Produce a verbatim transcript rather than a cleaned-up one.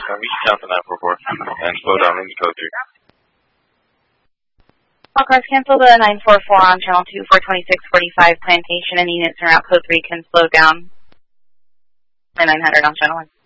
Eastern, we should cancel nine four four and slow down into code three. All cars cancel the nine four four on channel two for twenty-six forty-five Plantation, and units in route code three can slow down. And nine hundred on channel one.